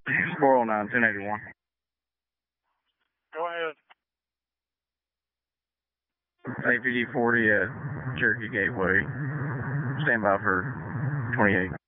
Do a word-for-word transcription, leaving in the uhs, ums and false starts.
four oh nine, ten eighty-one. Go ahead. A P D forty at Cherokee Gateway. Stand by for twenty-eight.